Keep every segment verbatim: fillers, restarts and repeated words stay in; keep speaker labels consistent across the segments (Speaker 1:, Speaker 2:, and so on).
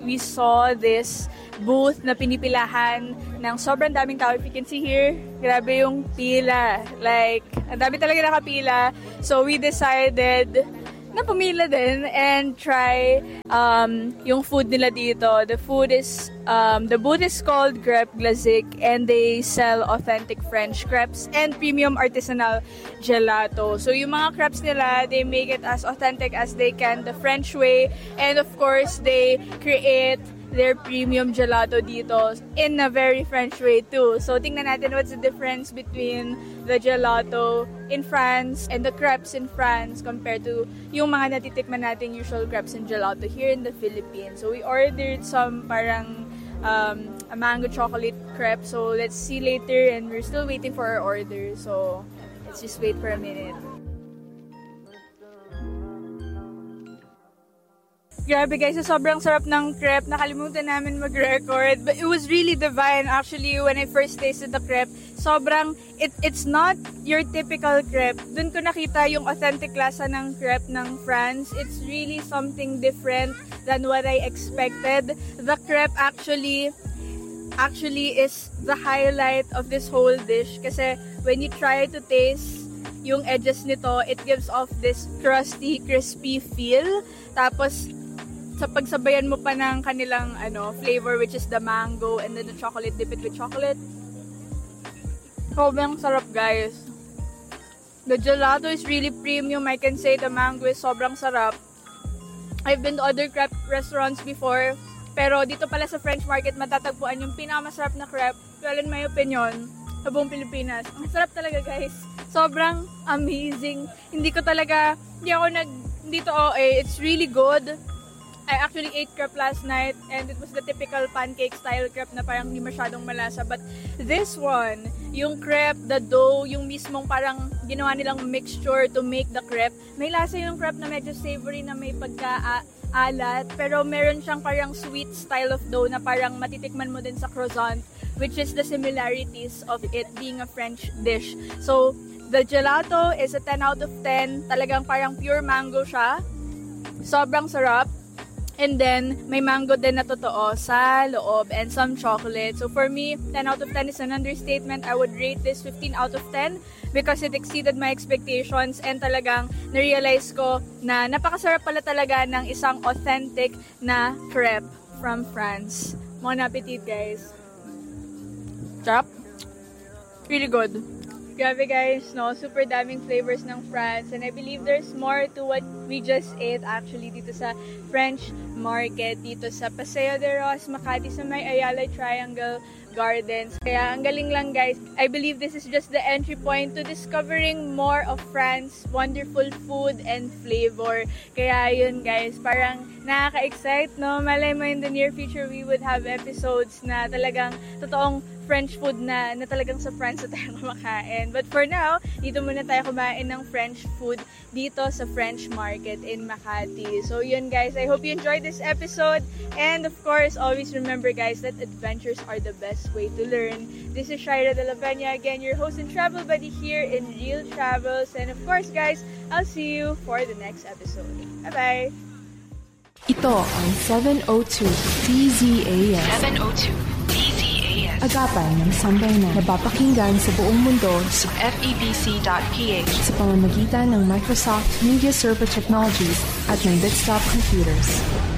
Speaker 1: we saw this booth na pinipilahan ng sobrang daming tao. If you can see here, grabe yung pila. Like, ang dami talaga nakapila. So we decided na pumila din and try um, yung food nila dito. The food is, um, the booth is called Crepe Glazik and they sell authentic French crepes and premium artisanal gelato. So yung mga crepes nila, they make it as authentic as they can the French way. And of course, they create their premium gelato dito in a very French way too. So tingnan natin what's the difference between the gelato in France and the crepes in France compared to yung mga natitikman nating usual crepes and gelato here in the Philippines. So we ordered some parang um, a mango chocolate crepe. So let's see later, and we're still waiting for our order. So let's just wait for a minute. Grabe guys, so sobrang sarap ng crepe. Nakalimutan namin mag-record. But it was really divine actually when I first tasted the crepe. Sobrang, it, it's not your typical crepe. Doon ko nakita yung authentic lasa ng crepe ng France. It's really something different than what I expected. The crepe actually, actually is the highlight of this whole dish. Kasi when you try to taste yung edges nito, it gives off this crusty, crispy feel. Tapos, sa pagsabayan mo pa ng kanilang ano flavor, which is the mango and then the chocolate, dip it with chocolate. Sobrang sarap guys. The gelato is really premium. I can say the mango is sobrang sarap. I've been to other crepe restaurants before, pero dito pala sa French Market matatagpuan yung pinakamasarap na crepe. Well, in my opinion, sa buong Pilipinas. Ang sarap talaga guys. Sobrang amazing. Hindi ko talaga, hindi ako nag, hindi to O A. It's really good. I actually ate crepe last night and it was the typical pancake style crepe na parang hindi masyadong malasa. But this one, yung crepe, the dough, yung mismong parang ginawa nilang mixture to make the crepe. May lasa yung crepe na medyo savory na may pagka-alat. Pero meron siyang parang sweet style of dough na parang matitikman mo din sa croissant, which is the similarities of it being a French dish. So, the gelato is a ten out of ten. Talagang parang pure mango siya. Sobrang sarap. And then, may mango din na totoo sa loob and some chocolate. So for me, ten out of ten is an understatement. I would rate this fifteen out of ten because it exceeded my expectations and talagang na-realize ko na napakasarap pala talaga ng isang authentic na crepe from France. Bon appetit, guys. Sarap. Really good. Grabe guys, no? Super daming flavors ng France and I believe there's more to what we just ate actually dito sa French Market, dito sa Paseo de Ros, Makati sa may Ayala Triangle Gardens. Kaya ang galing lang guys. I believe this is just the entry point to discovering more of France, wonderful food and flavor. Kaya yun guys, parang nakaka-excite, no? Malay mo in the near future we would have episodes na talagang totoong French food na, na talagang sa France na tayo kumakain. But for now, dito muna tayo kumain ng French food dito sa French Market in Makati. So yun guys, I hope you enjoyed this episode. And of course, always remember guys that adventures are the best way to learn. This is Shaira de la Peña, again, your host and travel buddy here in Real Travels. And of course guys, I'll see you for the next episode. Bye-bye!
Speaker 2: Ito ang seven oh two D Z A S.
Speaker 3: seven oh two D Z A S.
Speaker 2: Agapan ng sambayanan na napapakinggan sa buong mundo
Speaker 3: sa F E B C dot P H
Speaker 2: sa pamamagitan ng Microsoft Media Server Technologies at ng Desktop Computers.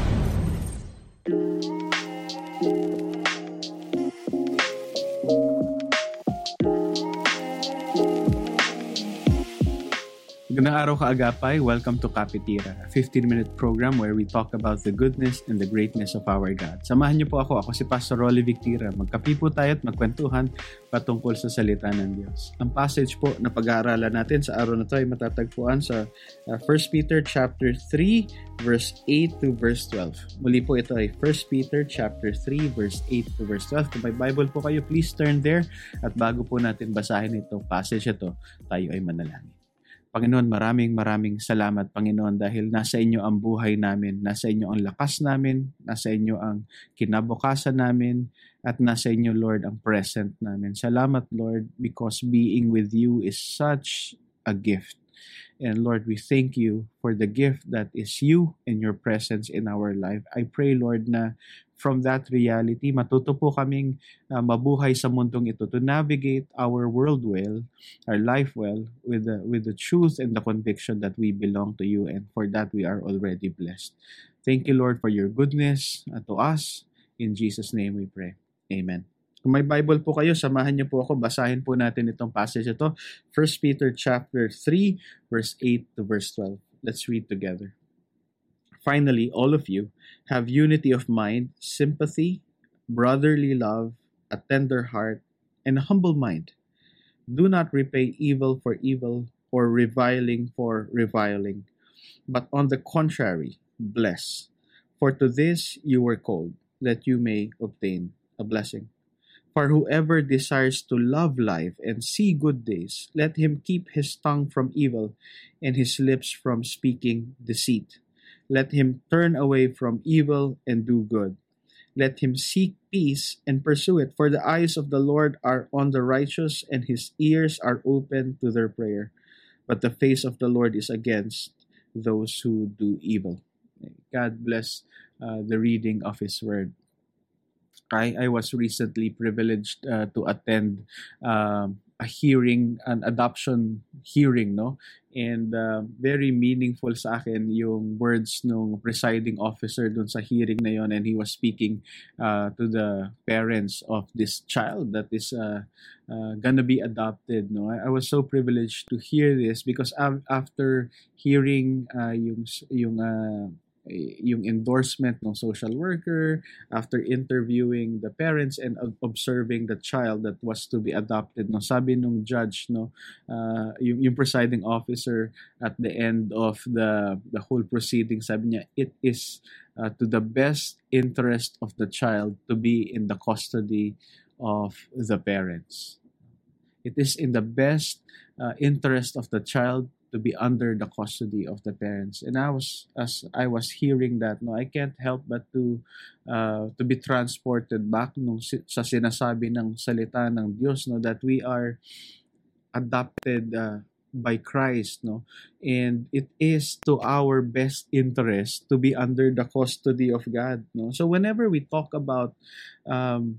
Speaker 4: Magandang araw ka-agapay. Welcome to Kapitira, a fifteen-minute program where we talk about the goodness and the greatness of our God. Samahan niyo po ako. Ako si Pastor Rolly Victira. Magkape po tayo at magkwentuhan patungkol sa salita ng Diyos. Ang passage po na pag-aaralan natin sa araw na ito ay matatagpuan sa uh, First Peter chapter three, verse eight to verse twelve. Muli po ito ay First Peter chapter three, verse eight to verse twelve. Kung may Bible po kayo, please turn there. At bago po natin basahin itong passage ito, tayo ay manalangin. Panginoon, maraming maraming salamat, Panginoon, dahil nasa inyo ang buhay namin, nasa inyo ang lakas namin, nasa inyo ang kinabukasan namin, at nasa inyo, Lord, ang present namin. Salamat, Lord, because being with you is such a gift. And Lord, we thank you for the gift that is you and your presence in our life. I pray, Lord, na from that reality, matuto po kaming uh, mabuhay sa mundong ito to navigate our world well, our life well, with the, with the truth and the conviction that we belong to you, and for that we are already blessed. Thank you, Lord, for your goodness uh, to us. In Jesus' name we pray. Amen. Kung may Bible po kayo, samahan niyo po ako. Basahin po natin itong passage ito. First Peter chapter three, verse eight to verse twelve. Let's read together. Finally, all of you have unity of mind, sympathy, brotherly love, a tender heart, and a humble mind. Do not repay evil for evil or reviling for reviling, but on the contrary, bless. For to this you were called, that you may obtain a blessing. For whoever desires to love life and see good days, let him keep his tongue from evil and his lips from speaking deceit. Let him turn away from evil and do good. Let him seek peace and pursue it, for the eyes of the Lord are on the righteous, and his ears are open to their prayer. But the face of the Lord is against those who do evil. God bless uh, the reading of his word. I, I was recently privileged uh, to attend um, a hearing, an adoption hearing, no? And uh, very meaningful sa akin yung words ng presiding officer dun sa hearing na yon, and he was speaking uh, to the parents of this child that is uh, uh, gonna be adopted, no? I, I was so privileged to hear this because av- after hearing uh, yung yung uh, yung endorsement ng social worker, after interviewing the parents and observing the child that was to be adopted, no, sabi nung judge, no, uh, yung, yung presiding officer at the end of the the whole proceeding, sabi niya, it is uh, to the best interest of the child to be in the custody of the parents. It is in the best uh, interest of the child to be under the custody of the parents. And I was, as I was hearing that, no, I can't help but to uh, to be transported back nung sa sinasabi ng salita ng Diyos, no, that we are adopted uh, by Christ, no, and it is to our best interest to be under the custody of God, no. So whenever we talk about um,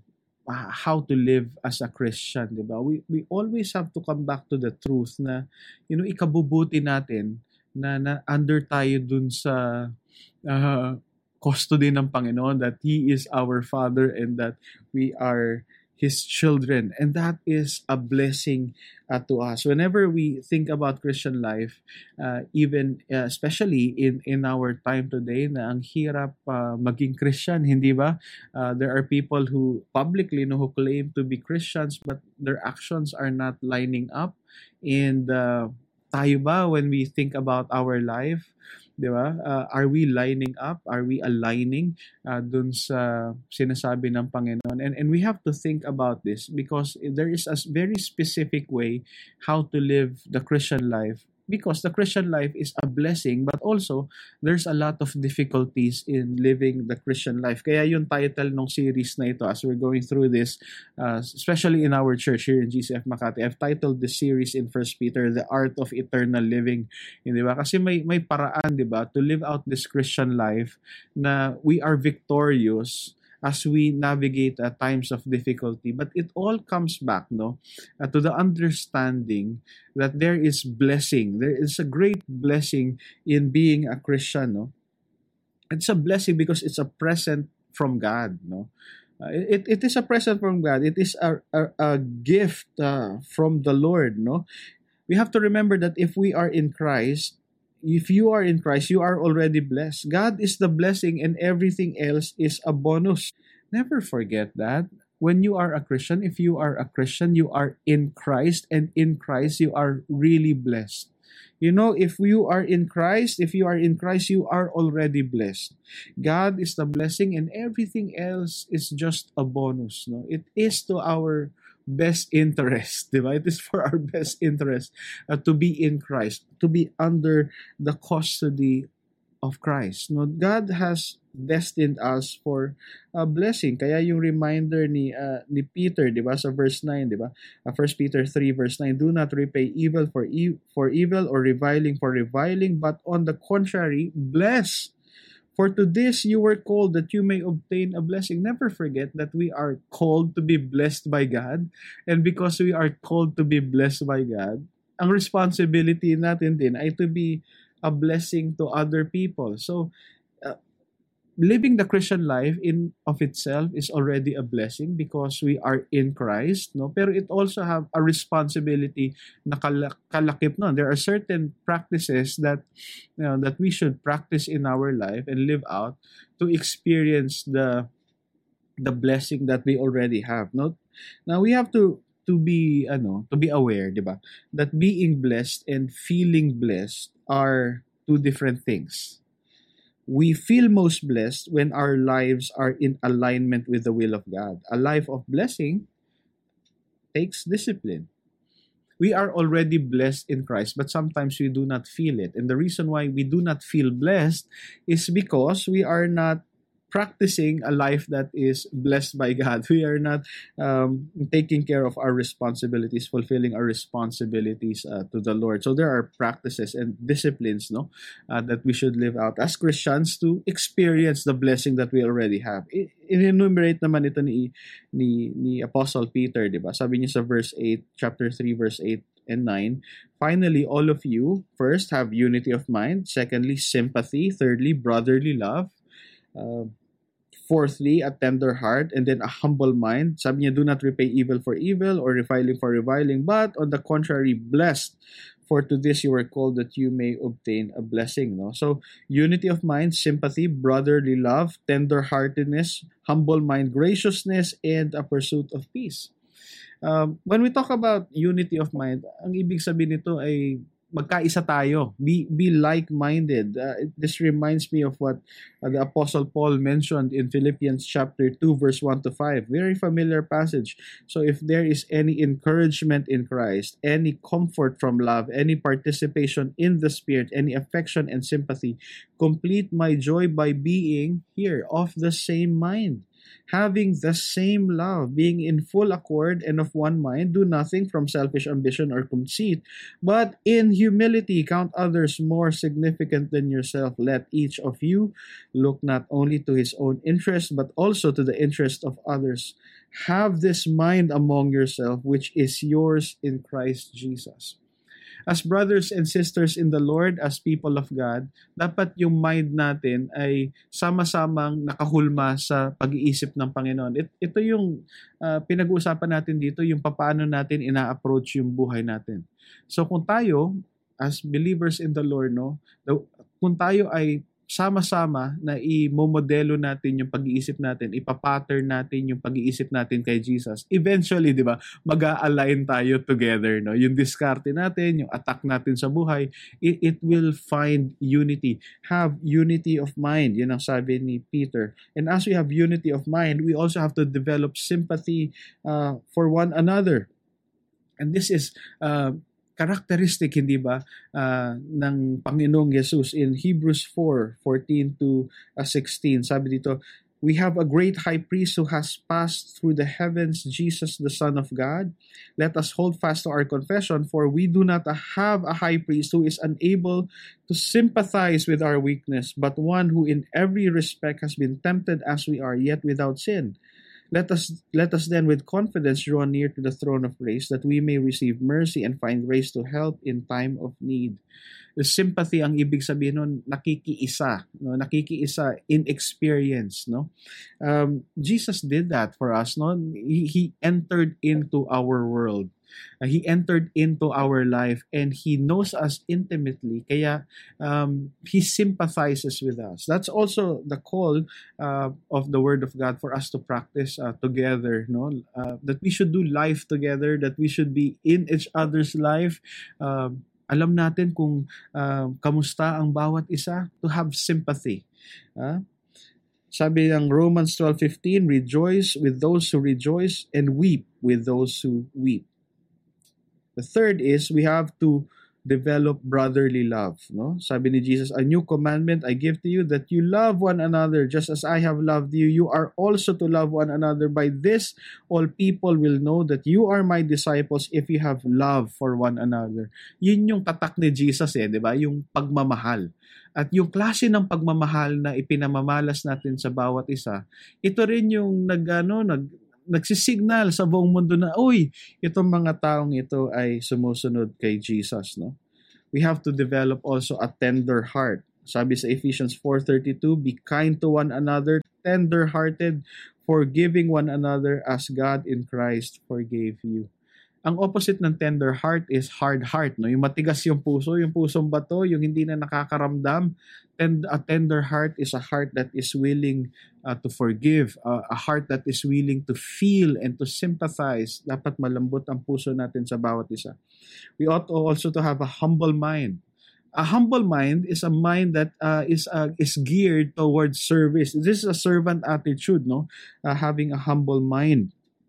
Speaker 4: how to live as a Christian, di ba? We, we always have to come back to the truth na, you know, ikabubuti natin na, na under tayo dun sa uh, custody ng Panginoon, that He is our Father and that we are His children. And that is a blessing uh, to us. Whenever we think about Christian life, uh, even uh, especially in, in our time today na ang hirap uh, maging Christian, hindi ba? Uh, there are people who publicly, no, who claim to be Christians but their actions are not lining up. And uh, tayo ba, when we think about our life, di ba? Uh, are we lining up? Are we aligning uh, dun sa sinasabi ng Panginoon? And and we have to think about this because there is a very specific way how to live the Christian life. Because the Christian life is a blessing, but also there's a lot of difficulties in living the Christian life. Kaya yung title ng series na ito, as we're going through this, uh, especially in our church here in G C F Makati, I've titled the series in First Peter, The Art of Eternal Living. Di ba? Kasi may, may paraan, di ba, to live out this Christian life na we are victorious as we navigate uh, times of difficulty. But it all comes back, no, uh, to the understanding that there is blessing. There is a great blessing in being a Christian, no. It's a blessing because it's a present from God, no. Uh, it, it is a present from God. It is a, a, a gift uh, from the Lord, no. We have to remember that if we are in Christ, if you are in Christ, you are already blessed. God is the blessing and everything else is a bonus. Never forget that. When you are a Christian, if you are a Christian, you are in Christ, and in Christ, you are really blessed. You know, if you are in Christ, if you are in Christ, you are already blessed. God is the blessing and everything else is just a bonus. No, it is to our best interest, diba? It is for our best interest uh, to be in Christ, to be under the custody of Christ. No, God has destined us for a blessing. Kaya yung reminder ni uh, ni Peter, 'di ba, sa verse nine, 'di ba? Uh, First Peter three verse nine, do not repay evil for e- for evil or reviling for reviling, but on the contrary, bless. For to this you were called, that you may obtain a blessing. Never forget that we are called to be blessed by God. And because we are called to be blessed by God, ang responsibility natin din ay to be a blessing to other people. So, uh, living the Christian life in of itself is already a blessing because we are in Christ, no? Pero it also have a responsibility na kal- kalakip, no? There are certain practices that, you know, that we should practice in our life and live out to experience the the blessing that we already have, no? Now we have to to be ano, to be aware, 'di ba? That being blessed and feeling blessed are two different things. We feel most blessed when our lives are in alignment with the will of God. A life of blessing takes discipline. We are already blessed in Christ, but sometimes we do not feel it. And the reason why we do not feel blessed is because we are not practicing a life that is blessed by God. We are not um, taking care of our responsibilities, fulfilling our responsibilities uh, to the Lord. So there are practices and disciplines, no, uh, that we should live out as Christians to experience the blessing that we already have. I- enumerate naman ito ni, ni, ni Apostle Peter, di ba? Sabi niya sa verse eight, chapter three, verse eight and nine, finally, all of you, first, have unity of mind. Secondly, sympathy. Thirdly, brotherly love. Uh, Fourthly, a tender heart, and then a humble mind. Sabi niya, do not repay evil for evil or reviling for reviling, but on the contrary, blessed. For to this you were called, that you may obtain a blessing. No? So, unity of mind, sympathy, brotherly love, tender-heartedness, humble mind, graciousness, and a pursuit of peace. Um, when we talk about unity of mind, ang ibig sabihin nito ay magkaisa tayo. Be be like-minded. Uh, this reminds me of what uh, the Apostle Paul mentioned in Philippians chapter two, verse one to five. Very familiar passage. So if there is any encouragement in Christ, any comfort from love, any participation in the Spirit, any affection and sympathy, complete my joy by being here of the same mind, having the same love, being in full accord and of one mind. Do nothing from selfish ambition or conceit, but in humility count others more significant than yourself. Let each of you look not only to his own interest, but also to the interest of others. Have this mind among yourself, which is yours in Christ Jesus. As brothers and sisters in the Lord, as people of God, dapat yung mind natin ay sama-samang nakahulma sa pag-iisip ng Panginoon. It, ito yung uh, pinag-uusapan natin dito, yung paano natin ina-approach yung buhay natin. So kung tayo, as believers in the Lord, no, kung tayo ay sama-sama na i-modelo natin yung pag-iisip natin, ipapattern natin yung pag-iisip natin kay Jesus, eventually, di ba, mag-a-align tayo together, no? Yung diskarte natin, yung attack natin sa buhay, it, it will find unity. Have unity of mind, yun ang sabi ni Peter. And as we have unity of mind, we also have to develop sympathy uh, for one another. And this is uh, characteristic, hindi ba, uh, ng Panginoong Jesus in Hebrews four fourteen to sixteen. Sabi dito, we have a great high priest who has passed through the heavens, Jesus, the Son of God. Let us hold fast to our confession, for we do not have a high priest who is unable to sympathize with our weakness, but one who in every respect has been tempted as we are, yet without sin. Let us let us then with confidence draw near to the throne of grace, that we may receive mercy and find grace to help in time of need. The sympathy, ang ibig sabihin nun, nakikiisa, no? Nakikiisa in experience, no? Um, Jesus did that for us, no? He, he entered into our world. Uh, he entered into our life and He knows us intimately, kaya um, He sympathizes with us. That's also the call uh, of the Word of God for us to practice uh, together, no? Uh, that we should do life together, that we should be in each other's life. Uh, alam natin kung uh, kamusta ang bawat isa, to have sympathy. Uh, sabi ng Romans twelve fifteen, rejoice with those who rejoice and weep with those who weep. The third is we have to develop brotherly love, no? Sabi ni Jesus, a new commandment I give to you, that you love one another just as I have loved you. You are also to love one another. By this, all people will know that you are my disciples if you have love for one another. Yun yung tatak ni Jesus eh, di ba? Yung pagmamahal. At yung klase ng pagmamahal na ipinamamalas natin sa bawat isa, ito rin yung nag, ano, nag, nagsisignal sa buong mundo na, uy, itong mga taong ito ay sumusunod kay Jesus, no? We have to develop also a tender heart. Sabi sa Ephesians four thirty-two, be kind to one another, tender-hearted, forgiving one another as God in Christ forgave you. Ang opposite ng tender heart is hard heart, no? Yung matigas yung puso, yung pusong bato, yung hindi na nakakaramdam. And a tender heart is a heart that is willing uh, to forgive, uh, a heart that is willing to feel and to sympathize. Dapat malambot ang puso natin sa bawat isa. We ought also to have a humble mind. A humble mind is a mind that uh, is uh, is geared towards service. This is a servant attitude, no? Uh, having a humble mind.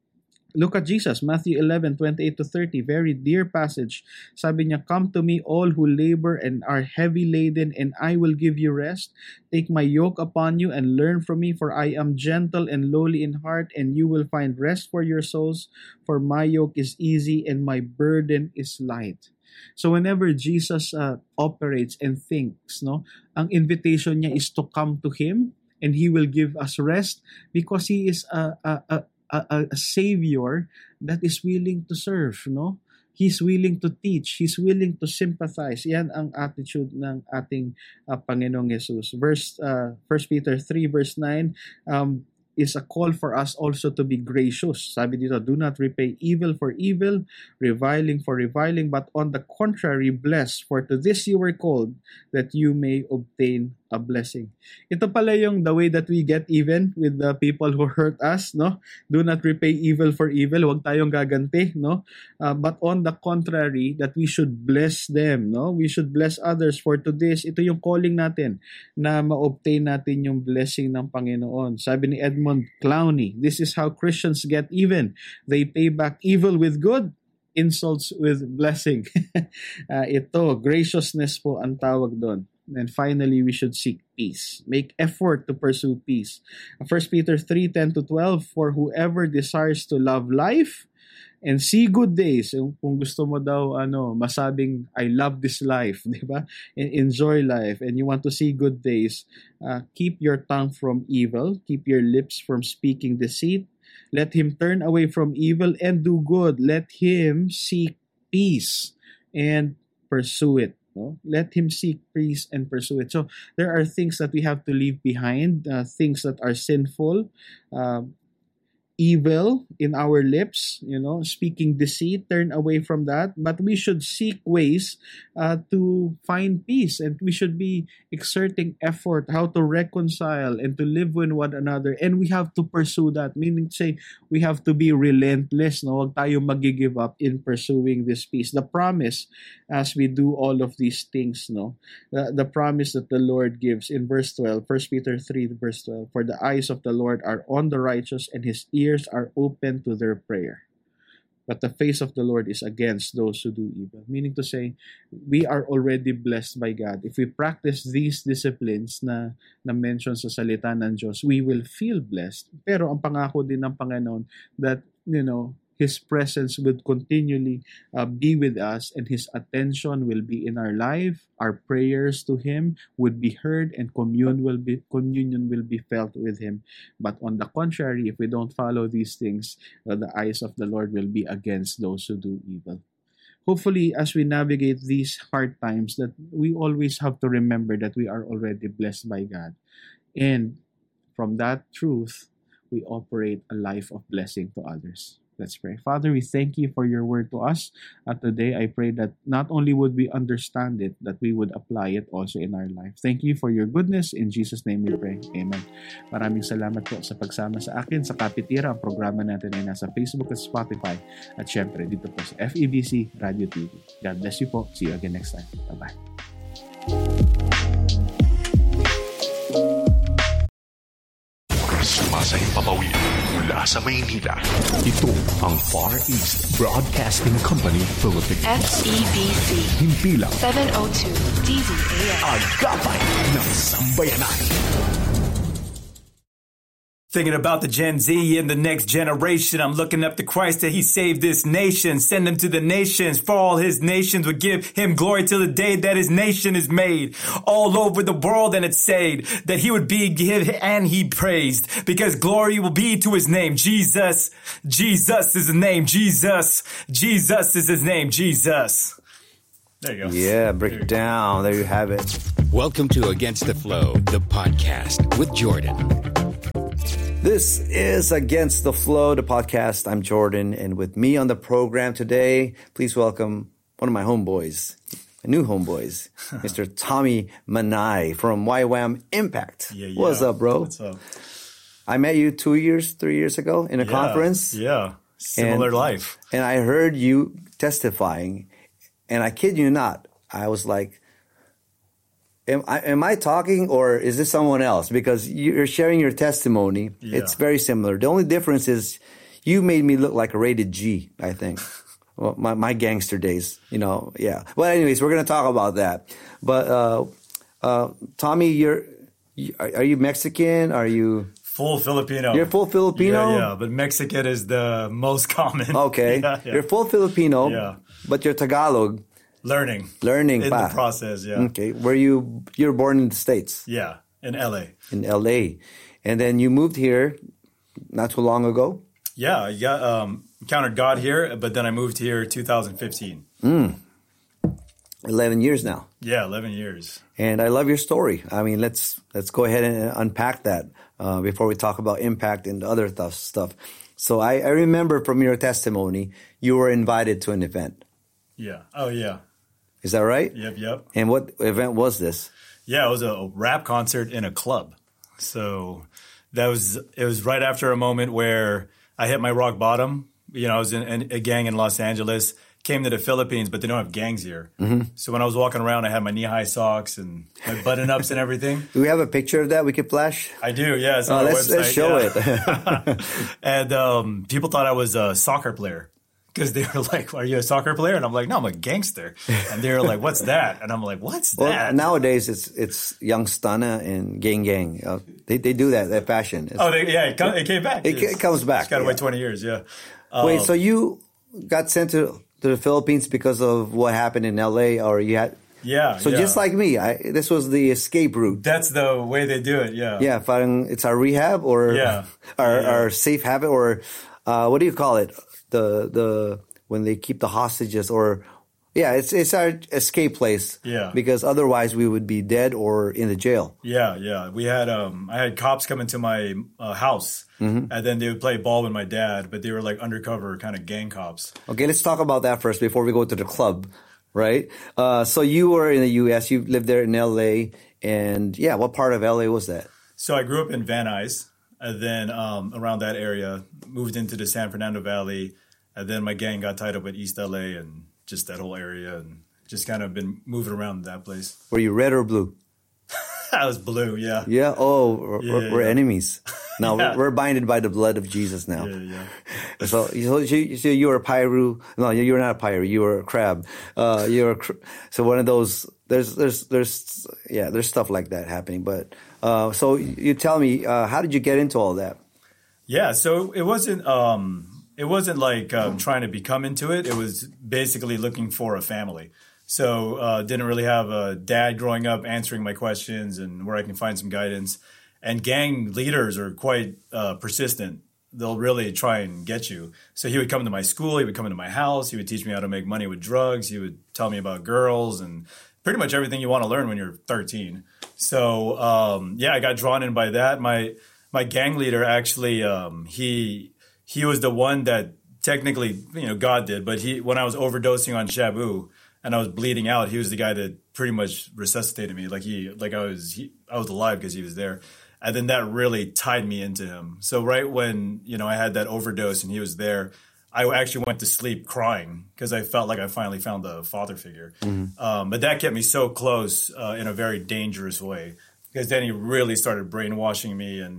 Speaker 4: Look at Jesus, Matthew eleven, twenty-eight to thirty, very dear passage. Sabi niya, come to me all who labor and are heavy laden, and I will give you rest. Take my yoke upon you and learn from me, for I am gentle and lowly in heart, and you will find rest for your souls. For my yoke is easy and my burden is light. So whenever Jesus uh, operates and thinks, no, ang invitation niya is to come to Him, and He will give us rest because He is a, a, a A, a savior that is willing to serve, no? He's willing to teach. He's willing to sympathize. Yan ang attitude ng ating uh, Panginoong Jesus. Verse uh, First Peter three verse nine um, is a call for us also to be gracious. Sabi dito, do not repay evil for evil, reviling for reviling, but on the contrary, bless. For to this you were called, that you may obtain a blessing. Ito pala yung the way that we get even with the people who hurt us, no? Do not repay evil for evil. Huwag tayong gaganti, no? Uh, but on the contrary, that we should bless them, no? We should bless others. For to this, ito yung calling natin na ma-obtain natin yung blessing ng Panginoon. Sabi ni Edmund Clowney, this is how Christians get even. They pay back evil with good, insults with blessing. uh, ito, graciousness po ang tawag doon. And finally, we should seek peace. Make effort to pursue peace. First Peter three ten to twelve, for whoever desires to love life and see good days, kung gusto mo daw ano, masabing I love this life, di ba? And enjoy life, and you want to see good days, uh, keep your tongue from evil, keep your lips from speaking deceit. Let him turn away from evil and do good. Let him seek peace and pursue it. No? Let him seek peace and pursue it. So there are things that we have to leave behind, uh, things that are sinful, uh, evil in our lips, you know, speaking deceit, turn away from that. But we should seek ways uh, to find peace, and we should be exerting effort how to reconcile and to live with one another. And we have to pursue that, meaning say we have to be relentless. No, huwag tayo mag-give up in pursuing this peace. The promise as we do all of these things, no, the, the promise that the Lord gives in verse twelve, First Peter three verse twelve, for the eyes of the Lord are on the righteous, and His ears are open to their prayer. But the face of the Lord is against those who do evil. Meaning to say, we are already blessed by God. If we practice these disciplines na na-mention sa salita ng Diyos, we will feel blessed. Pero ang pangako din ng Panginoon that, you know, His presence would continually uh, be with us, and His attention will be in our life. Our prayers to Him would be heard, and commune will be, communion will be felt with Him. But on the contrary, if we don't follow these things, uh, the eyes of the Lord will be against those who do evil. Hopefully, as we navigate these hard times, that we always have to remember that we are already blessed by God. And from that truth, we operate a life of blessing to others. Let's pray. Father, we thank you for your word to us. Uh, today, I pray that not only would we understand it, that we would apply it also in our life. Thank you for your goodness. In Jesus' name we pray. Amen. Maraming salamat po sa pagsama sa akin sa Kapitira. Ang programa natin ay nasa Facebook at Spotify. At syempre, dito po sa F E B C Radio T V. God bless you po. See you again next time. Bye-bye.
Speaker 5: Sumasay papawid mula sa Maynila. Ito ang Far East Broadcasting Company Philippines.
Speaker 3: F E B C.
Speaker 5: Himpilang
Speaker 3: seven oh two D Z A S.
Speaker 5: Agapay ng Sambayanan.
Speaker 6: Thinking about the Gen Z and the next generation, I'm looking up to Christ that he saved this nation, send him to the nations, for all his nations would give him glory till the day that his nation is made. All over the world and it's said that he would be give and he praised, because glory will be to his name. Jesus, Jesus is his name. Jesus, Jesus is his name. Jesus. There you go.
Speaker 7: Yeah, break it down. There you have it.
Speaker 8: Welcome to Against the Flow, the podcast with Jordan.
Speaker 7: This is Against the Flow, the podcast. I'm Jordan, and with me on the program today, please welcome one of my homeboys, my new homeboys, Mister Tommy Manay from Y WAM Impact.
Speaker 6: Yeah, yeah.
Speaker 7: What's up, bro?
Speaker 6: What's up?
Speaker 7: I met you two years, three years ago in a
Speaker 6: Yeah,
Speaker 7: conference.
Speaker 6: Yeah, similar
Speaker 7: and,
Speaker 6: life.
Speaker 7: And I heard you testifying, and I kid you not, I was like, Am I, am I talking or is this someone else? Because you're sharing your testimony.
Speaker 6: Yeah.
Speaker 7: It's very similar. The only difference is you made me look like a rated G, I think. Well, my, my gangster days, you know, yeah. Well, anyways, we're going to talk about that. But, uh, uh, Tommy, you're, you, are, are you Mexican? Are you?
Speaker 6: Full Filipino.
Speaker 7: You're full Filipino?
Speaker 6: Yeah, yeah, but Mexican is the most common.
Speaker 7: Okay.
Speaker 6: Yeah, yeah.
Speaker 7: You're full Filipino,
Speaker 6: Yeah.
Speaker 7: but you're Tagalog.
Speaker 6: Learning.
Speaker 7: Learning
Speaker 6: in
Speaker 7: pa.
Speaker 6: the process, yeah.
Speaker 7: Okay. Were you, you were born in the States?
Speaker 6: Yeah, in L A.
Speaker 7: In L A. And then you moved here not too long ago?
Speaker 6: Yeah, I got, um, encountered God here, but then I moved here two thousand fifteen.
Speaker 7: Mm. eleven years now.
Speaker 6: Yeah, eleven years.
Speaker 7: And I love your story. I mean, let's let's go ahead and unpack that uh, before we talk about impact and other th- stuff. So I, I remember from your testimony, you were invited to an event.
Speaker 6: Yeah. Oh, yeah.
Speaker 7: Is that right?
Speaker 6: Yep, yep.
Speaker 7: And what event was this?
Speaker 6: Yeah, it was a rap concert in a club. So that was, it was right after a moment where I hit my rock bottom. You know, I was in, in a gang in Los Angeles, came to the Philippines, but they don't have gangs here. Mm-hmm. So when I was walking around, I had my knee-high socks and my button-ups and everything.
Speaker 7: Do we have a picture of that we could flash?
Speaker 6: I do, yeah. It's
Speaker 7: oh,
Speaker 6: on our
Speaker 7: let's,
Speaker 6: website.
Speaker 7: let's show
Speaker 6: yeah.
Speaker 7: it.
Speaker 6: And um, people thought I was a soccer player. Because they were like, are you a soccer player? And I'm like, no, I'm a gangster. And they were like, what's that? And I'm like, what's
Speaker 7: well,
Speaker 6: that?
Speaker 7: Nowadays, it's it's Young Stunner and Gang Gang. Uh, they they do that, that fashion. It's,
Speaker 6: oh, they, yeah, it, come, it came back.
Speaker 7: It, it comes back.
Speaker 6: It's got to
Speaker 7: yeah.
Speaker 6: wait twenty years, yeah. Um,
Speaker 7: Wait, so you got sent to, to the Philippines because of what happened in L A, or you had...
Speaker 6: Yeah,
Speaker 7: So
Speaker 6: yeah.
Speaker 7: just like me, I, this was the escape route.
Speaker 6: That's the way they do it, yeah.
Speaker 7: Yeah, parang it's our rehab or
Speaker 6: Yeah.
Speaker 7: our,
Speaker 6: Yeah.
Speaker 7: our safe haven, or uh, what do you call it? The the when they keep the hostages, or yeah, it's it's our escape place.
Speaker 6: Yeah.
Speaker 7: Because otherwise we would be dead or in the jail.
Speaker 6: Yeah, yeah. We had um, I had cops come into my uh, house,
Speaker 7: Mm-hmm.
Speaker 6: and then they would play ball with my dad, but they were like undercover kind of gang cops.
Speaker 7: Okay, let's talk about that first before we go to the club, right? Uh, so you were in the U S, you lived there in L A, and yeah, what part of L A was that?
Speaker 6: So I grew up in Van Nuys, and then um, around that area, moved into the San Fernando Valley, and then my gang got tied up with East L A and just that whole area, and just kind of been moving around that place.
Speaker 7: Were you red or blue?
Speaker 6: I was blue, yeah.
Speaker 7: Yeah. Oh, we're,
Speaker 6: Yeah,
Speaker 7: we're, we're
Speaker 6: yeah.
Speaker 7: enemies. Now
Speaker 6: Yeah.
Speaker 7: we're binded by the blood of Jesus now.
Speaker 6: Yeah, yeah.
Speaker 7: So, so you, so you were a Pyru. No, you were not a Pyru. You were a crab. Uh, you were a cr- so one of those. There's, there's, there's, yeah, there's stuff like that happening. But uh, so you tell me, uh, how did you get into all that?
Speaker 6: Yeah, so it wasn't um, it wasn't like um, trying to become into it. It was basically looking for a family. So uh, didn't really have a dad growing up answering my questions and where I can find some guidance. And gang leaders are quite uh, persistent. They'll really try and get you. So he would come to my school. He would come into my house. He would teach me how to make money with drugs. He would tell me about girls and pretty much everything you want to learn when you're thirteen. So um, yeah, I got drawn in by that. My my gang leader actually um, he he was the one that technically, you know, God did. But he when I was overdosing on Shabu and I was bleeding out, he was the guy that pretty much resuscitated me. Like he like I was he, I was alive because he was there. And then that really tied me into him. So right when, you know, I had that overdose and he was there, I actually went to sleep crying because I felt like I finally found the father figure. Mm-hmm. Um, but that kept me so close uh, in a very dangerous way, because then he really started brainwashing me and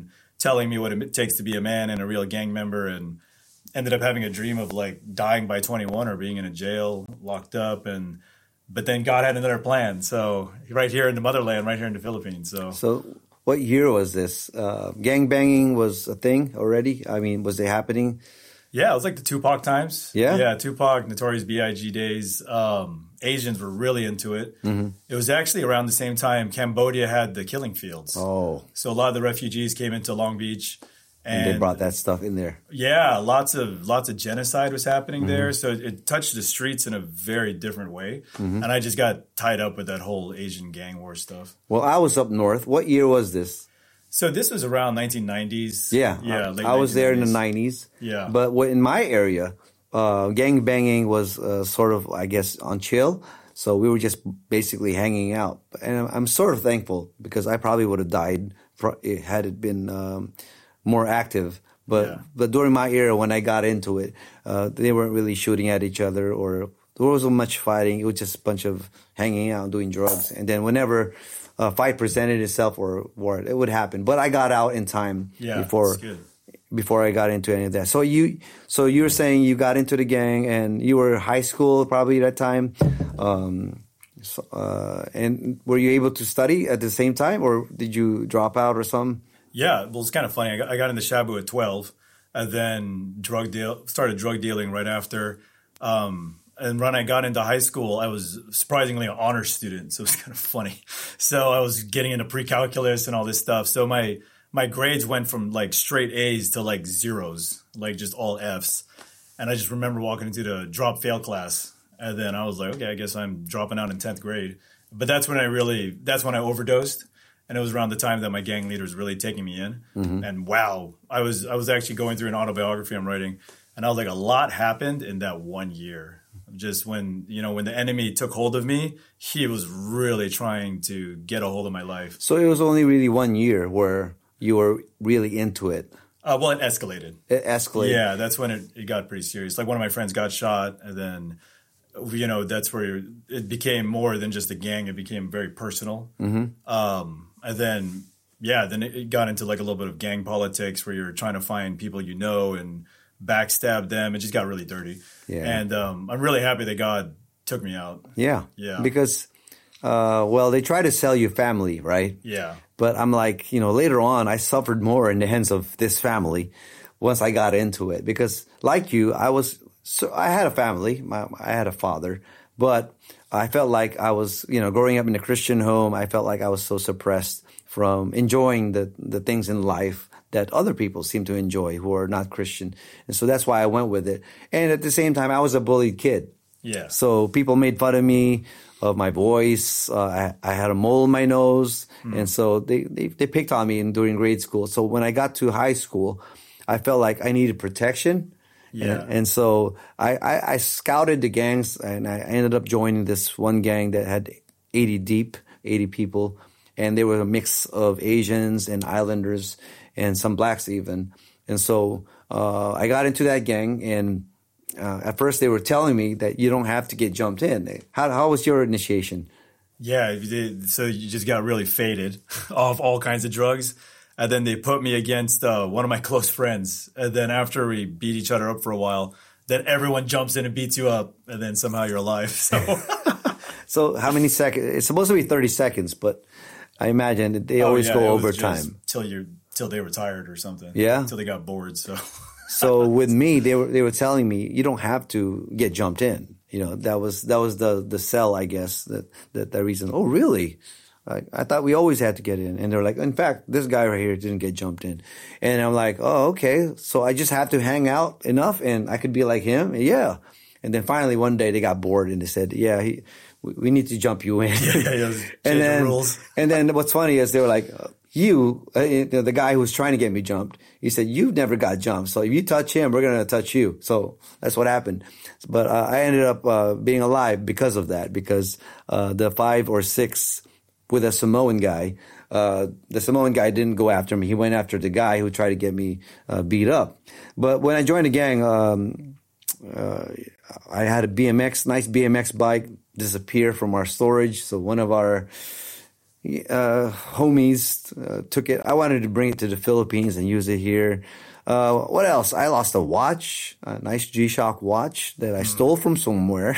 Speaker 6: telling me what it takes to be a man and a real gang member, and ended up having a dream of like dying by twenty-one or being in a jail, locked up, and but then God had another plan. So right here in the motherland, right here in the Philippines. So,
Speaker 7: So what year was this? Uh, gang banging was a thing already? I mean, was it happening?
Speaker 6: yeah, it was like the Tupac times.
Speaker 7: Yeah?
Speaker 6: yeah, Tupac, Notorious B I G days. Um, Asians were really into it.
Speaker 7: Mm-hmm.
Speaker 6: It was actually around the same time Cambodia had the killing fields.
Speaker 7: Oh,
Speaker 6: So a lot of the refugees came into Long Beach.
Speaker 7: and they brought that stuff in there.
Speaker 6: Yeah, lots of lots of genocide was happening
Speaker 7: Mm-hmm.
Speaker 6: there. So it, it touched the streets in a very different way. And I just got tied up with that whole Asian gang war stuff.
Speaker 7: Well, I was up north. What year was this?
Speaker 6: So this was around nineteen nineties.
Speaker 7: Yeah,
Speaker 6: yeah.
Speaker 7: I,
Speaker 6: late
Speaker 7: I was there in the
Speaker 6: nineteen nineties.
Speaker 7: nineties.
Speaker 6: Yeah.
Speaker 7: But what, in my area, uh, gang banging was uh, sort of, I guess, on chill. So we were just basically hanging out. And I'm, I'm sort of thankful because I probably would have died pro- had it been um, more active. But
Speaker 6: Yeah.
Speaker 7: but during my era, when I got into it, uh, they weren't really shooting at each other, or there wasn't much fighting. It was just a bunch of hanging out, doing drugs. And then whenever a fight presented itself or war, it would happen. But I got out in time
Speaker 6: Yeah,
Speaker 7: before
Speaker 6: that's good.
Speaker 7: before I got into any of that. So you so you were saying you got into the gang and you were high school probably at that time. Um, so, uh, and were you able to study at the same time, or did you drop out or something?
Speaker 6: Yeah, well, it's kind of funny. I got, I got into Shabu at twelve, and then drug deal started drug dealing right after. Um, and when I got into high school, I was surprisingly an honor student, so it was kind of funny. So I was getting into pre-calculus and all this stuff. So my my grades went from like straight A's to like zeros, like just all F's. And I just remember walking into the drop fail class, and then I was like, okay, I guess I'm dropping out in tenth grade. But that's when I really, that's when I overdosed. And it was around the time that my gang leader was really taking me in.
Speaker 7: Mm-hmm.
Speaker 6: And wow, I was I was actually going through an autobiography I'm writing, and I was like, a lot happened in that one year. Just when, you know, when the enemy took hold of me, he was really trying to get a hold of my life.
Speaker 7: So it was only really one year where you were really into it.
Speaker 6: Uh, well, it escalated.
Speaker 7: It escalated.
Speaker 6: Yeah, that's when it, it got pretty serious. Like one of my friends got shot, and then, you know, that's where it became more than just a gang. It became very personal.
Speaker 7: Mm-hmm.
Speaker 6: Um, and then, yeah, then it, it got into like a little bit of gang politics where you're trying to find people you know and backstab them. It just got really dirty.
Speaker 7: Yeah.
Speaker 6: And um, I'm really happy that God took me out.
Speaker 7: Yeah.
Speaker 6: Yeah.
Speaker 7: Because, uh, well, they try to sell you family, right?
Speaker 6: Yeah.
Speaker 7: But I'm like, you know, later on, I suffered more in the hands of this family once I got into it. Because like you, I was, so I had a family. My, I had a father. But I felt like I was, you know, growing up in a Christian home, I felt like I was so suppressed from enjoying the, the things in life that other people seem to enjoy who are not Christian. And so that's why I went with it. And at the same time, I was a bullied kid.
Speaker 6: Yeah.
Speaker 7: So people made fun of me, of my voice. Uh, I, I had a mole in my nose. Mm. And so they, they, they picked on me in, during grade school. So when I got to high school, I felt like I needed protection.
Speaker 6: Yeah.
Speaker 7: And, and so I, I, I scouted the gangs, and I ended up joining this one gang that had eighty deep, eighty people. And they were a mix of Asians and Islanders and some blacks even. And so uh, I got into that gang, and uh, at first they were telling me that you don't have to get jumped in. How, how was your initiation?
Speaker 6: Yeah, you did. So you just got really faded off all kinds of drugs. And then they put me against uh, one of my close friends. And then after we beat each other up for a while, then everyone jumps in and beats you up. And then somehow you're alive. So,
Speaker 7: so how many seconds? It's supposed to be thirty seconds, but I imagine that they
Speaker 6: oh,
Speaker 7: always
Speaker 6: yeah,
Speaker 7: go
Speaker 6: it was
Speaker 7: overtime.
Speaker 6: just Till you till they retired or something.
Speaker 7: Yeah.
Speaker 6: Until they got bored. So
Speaker 7: So with me, they were they were telling me you don't have to get jumped in. You know, that was that was the the sell, I guess, that that, that reason. Oh, really? I, I thought we always had to get in. And they're like, in fact, this guy right here didn't get jumped in. And I'm like, oh, okay. So I just have to hang out enough and I could be like him? Yeah. And then finally one day they got bored and they said, yeah, he, we, we need to jump you in.
Speaker 6: yeah, yeah, yeah,
Speaker 7: and then,
Speaker 6: the rules.
Speaker 7: And then what's funny is they were like, you, uh, the guy who was trying to get me jumped, he said, you've never got jumped. So if you touch him, we're going to touch you. So that's what happened. But uh, I ended up uh, being alive because of that, because uh, the five or six with a Samoan guy, uh, the Samoan guy didn't go after me. He went after the guy who tried to get me uh, beat up. But when I joined the gang, um, uh, I had a B M X, nice B M X bike disappear from our storage. So one of our uh, homies uh, took it. I wanted to bring it to the Philippines and use it here. Uh, what else? I lost a watch, a nice G-Shock watch that I mm. stole from somewhere.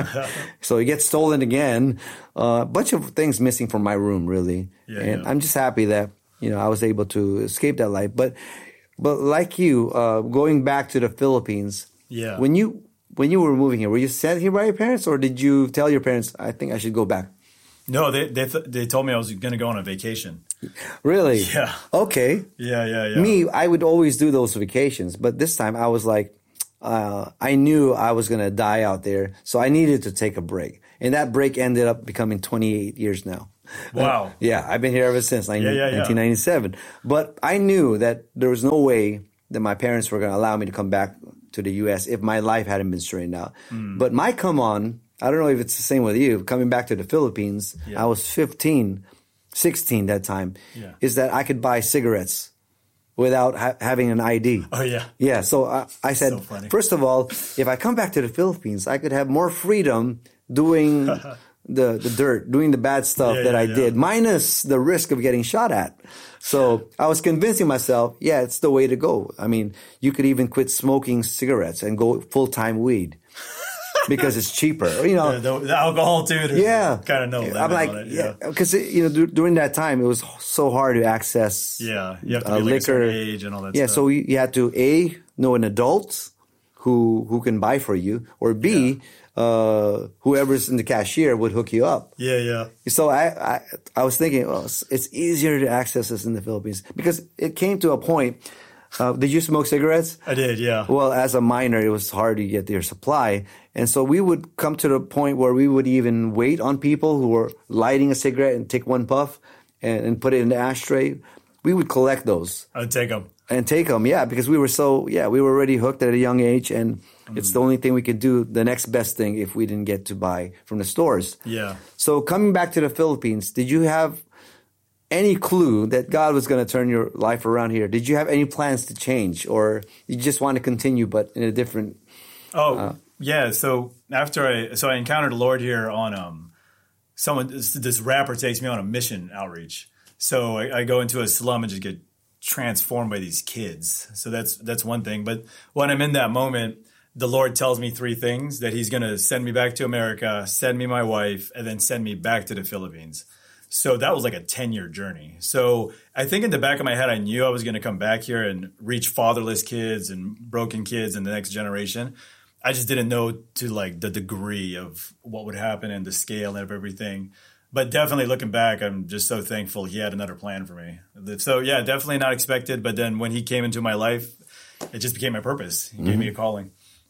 Speaker 7: So it gets stolen again. A uh, bunch of things missing from my room, really. Yeah, and yeah. I'm just happy that, you know, I was able to escape that life. But, but like you, uh, going back to the Philippines,
Speaker 6: yeah.
Speaker 7: when you, when you were moving here, were you sent here by your parents, or did you tell your parents, I think I should go back?
Speaker 6: No, they they th- they told me I was going to go on a vacation.
Speaker 7: Really?
Speaker 6: Yeah.
Speaker 7: Okay.
Speaker 6: Yeah, yeah, yeah.
Speaker 7: Me, I would always do those vacations, but this time I was like, uh, I knew I was going to die out there, so I needed to take a break. And that break ended up becoming twenty-eight years now.
Speaker 6: Wow.
Speaker 7: Uh, yeah, I've been here ever since
Speaker 6: yeah, yeah, yeah.
Speaker 7: nineteen ninety-seven. But I knew that there was no way that my parents were going to allow me to come back to the U S if my life hadn't been straightened out. Mm. But my come on, I don't know if it's the same with you, coming back to the Philippines, yeah. I was fifteen, sixteen that time,
Speaker 6: yeah.
Speaker 7: is that I could buy cigarettes without ha- having an I D.
Speaker 6: Oh, yeah.
Speaker 7: Yeah, so I, I said,
Speaker 6: so
Speaker 7: first of all, if I come back to the Philippines, I could have more freedom doing the, the dirt, doing the bad stuff
Speaker 6: yeah,
Speaker 7: that
Speaker 6: yeah,
Speaker 7: I
Speaker 6: yeah.
Speaker 7: did, minus the risk of getting shot at. So I was convincing myself, yeah, it's the way to go. I mean, you could even quit smoking cigarettes and go full-time weed. Because it's cheaper, you know.
Speaker 6: Yeah, the, the alcohol too.
Speaker 7: Yeah,
Speaker 6: kind of know.
Speaker 7: I'm like,
Speaker 6: it,
Speaker 7: yeah, because you know, d- during that time it was so hard to access.
Speaker 6: Yeah, you have to
Speaker 7: uh,
Speaker 6: be like
Speaker 7: liquor,
Speaker 6: a certain age and all that.
Speaker 7: Yeah,
Speaker 6: stuff.
Speaker 7: so you, you had to a know an adult who who can buy for you, or b yeah. uh, whoever's in the cashier would hook you up.
Speaker 6: Yeah, yeah.
Speaker 7: So I I, I was thinking, oh, it's easier to access this in the Philippines because it came to a point. Uh, did you smoke cigarettes?
Speaker 6: I did, yeah.
Speaker 7: Well, as a minor, it was hard to get their supply. And so we would come to the point where we would even wait on people who were lighting a cigarette and take one puff and, and put it in the ashtray. We would collect those.
Speaker 6: I'd take them.
Speaker 7: And take them, yeah, because we were so, yeah, we were already hooked at a young age. And mm. it's the only thing we could do, the next best thing if we didn't get to buy from the stores.
Speaker 6: Yeah.
Speaker 7: So coming back to the Philippines, did you have any clue that God was going to turn your life around here? Did you have any plans to change, or you just want to continue but in a different?
Speaker 6: Oh
Speaker 7: uh,
Speaker 6: yeah. So after I so I encountered the Lord here on um someone this, this rapper takes me on a mission outreach. So I, I go into a slum and just get transformed by these kids. So that's that's one thing. But when I'm in that moment, the Lord tells me three things: that He's going to send me back to America, send me my wife, and then send me back to the Philippines. So that was like a ten-year journey. So I think in the back of my head, I knew I was going to come back here and reach fatherless kids and broken kids in the next generation. I just didn't know to like the degree of what would happen and the scale of everything. But definitely looking back, I'm just so thankful He had another plan for me. So yeah, definitely not expected. But then when He came into my life, it just became my purpose. He mm-hmm. gave me a calling.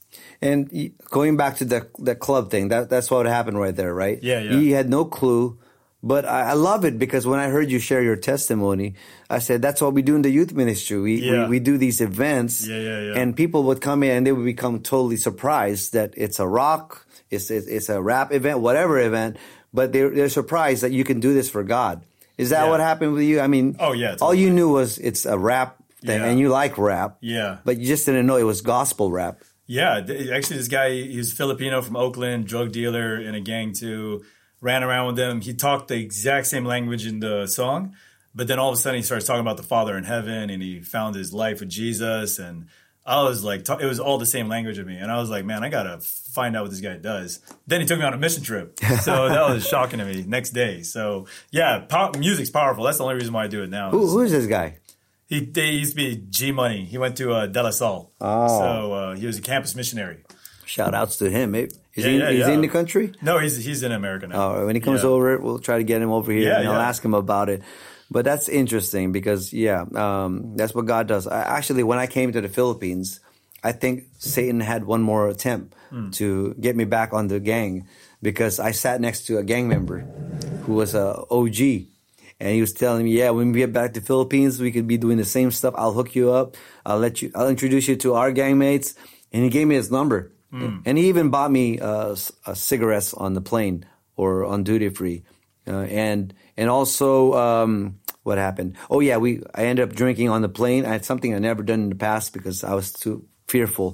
Speaker 7: And going back to the the club thing, that that's what happened right there, right?
Speaker 6: Yeah, yeah.
Speaker 7: He had no clue. But I, I love it because when I heard you share your testimony, I said, that's what we do in the youth ministry. We
Speaker 6: yeah.
Speaker 7: we, we do these events,
Speaker 6: yeah, yeah, yeah.
Speaker 7: and people would come in and they would become totally surprised that it's a rock, it's it's, it's a rap event, whatever event, but they're, they're surprised that you can do this for God. Is that
Speaker 6: yeah.
Speaker 7: what happened with you? I mean,
Speaker 6: oh, yeah, totally.
Speaker 7: All you knew was it's a rap thing,
Speaker 6: yeah.
Speaker 7: and you like rap,
Speaker 6: yeah,
Speaker 7: but you just didn't know it was gospel rap.
Speaker 6: Yeah, actually, this guy, he was Filipino from Oakland, drug dealer in a gang too. Ran around with them. He talked the exact same language in the song, but then all of a sudden he starts talking about the Father in heaven, and he found his life with Jesus, and I was like, it was all the same language of me, and I was like, man, I gotta find out what this guy does. Then he took me on a mission trip, so that was shocking to me. Next day, so yeah, pop, music's powerful. That's the only reason why I do it now.
Speaker 7: Who, who is this guy?
Speaker 6: He, he used to be G Money. He went to uh, De La Salle,
Speaker 7: oh.
Speaker 6: so uh, he was a campus missionary.
Speaker 7: Shout outs to him. Is,
Speaker 6: yeah,
Speaker 7: he,
Speaker 6: yeah,
Speaker 7: is
Speaker 6: yeah.
Speaker 7: he in the country?
Speaker 6: No, he's he's in America now.
Speaker 7: Oh, when he comes
Speaker 6: yeah.
Speaker 7: over, we'll try to get him over here
Speaker 6: yeah,
Speaker 7: and I'll
Speaker 6: yeah.
Speaker 7: ask him about it. But that's interesting because, yeah, um, that's what God does. I, actually, when I came to the Philippines, I think Satan had one more attempt mm. to get me back on the gang because I sat next to a gang member who was a O G. And he was telling me, yeah, when we get back to the Philippines, we could be doing the same stuff. I'll hook you up. I'll let you, I'll introduce you to our gang mates. And he gave me his number. Mm. And he even bought me uh, uh, cigarettes on the plane or on duty free. Uh, and and also, um, what happened? Oh, yeah, we I ended up drinking on the plane. I had something I never done in the past because I was too fearful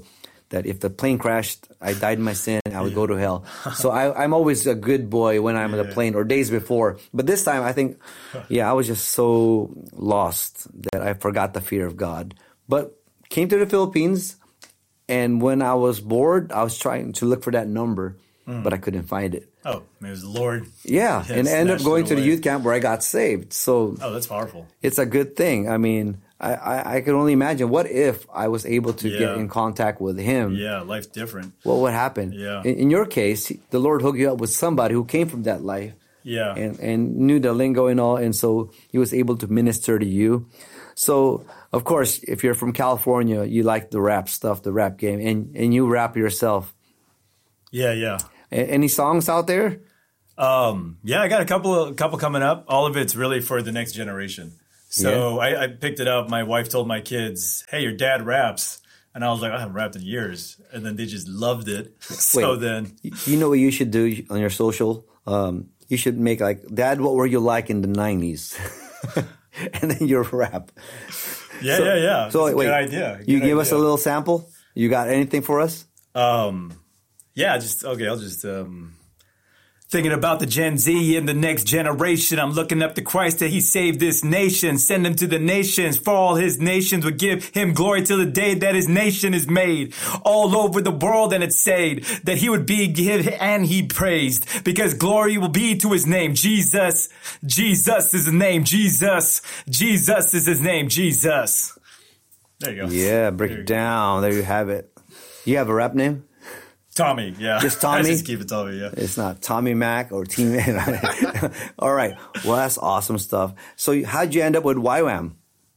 Speaker 7: that if the plane crashed, I died in my sin, I would go to hell. So I, I'm always a good boy when I'm on the plane or days before. But this time, I think, yeah, I was just so lost that I forgot the fear of God. But came to the Philippines, and when I was bored, I was trying to look for that number, mm. but I couldn't find it.
Speaker 6: Oh, it was the Lord.
Speaker 7: Yeah, and I ended up going to the youth camp where I got saved. So
Speaker 6: oh, that's powerful.
Speaker 7: It's a good thing. I mean, I, I, I can only imagine, what if I was able to
Speaker 6: yeah.
Speaker 7: get in contact with him?
Speaker 6: Yeah, life's different.
Speaker 7: What would happen?
Speaker 6: Yeah.
Speaker 7: In, in your case, the Lord hooked you up with somebody who came from that life.
Speaker 6: Yeah.
Speaker 7: And, and knew the lingo and all, and so he was able to minister to you. So, of course, if you're from California, you like the rap stuff, the rap game, and, and you rap yourself.
Speaker 6: Yeah, yeah.
Speaker 7: A- any songs out there?
Speaker 6: Um, yeah, I got a couple, a couple coming up. All of it's really for the next generation. So yeah. I, I picked it up. My wife told my kids, "Hey, your dad raps," and I was like, "I haven't rapped in years," and then they just loved it. So
Speaker 7: Wait,
Speaker 6: then,
Speaker 7: you know what you should do on your social? Um, you should make like, "Dad, what were you like in the nineties?" And then your rap.
Speaker 6: Yeah,
Speaker 7: so,
Speaker 6: yeah, yeah.
Speaker 7: So
Speaker 6: That's
Speaker 7: wait,
Speaker 6: a good idea. Good
Speaker 7: you give
Speaker 6: idea.
Speaker 7: us a little sample. You got anything for us?
Speaker 6: Um, yeah, just okay. I'll just um. Thinking about the Gen Z and the next generation, I'm looking up to Christ that he saved this nation, send him to the nations, for all his nations would give him glory till the day that his nation is made. All over the world and it's said that he would be give and he praised, because glory will be to his name. Jesus, Jesus is his name. Jesus, Jesus is his name. Jesus. There you go.
Speaker 7: Yeah, break it down. There you have it. You have a rap name?
Speaker 6: Tommy, yeah.
Speaker 7: Just Tommy?
Speaker 6: I just keep it Tommy, yeah.
Speaker 7: It's not Tommy Mac or Team Man. All right. Well, that's awesome stuff. So how'd you end up with Y WAM?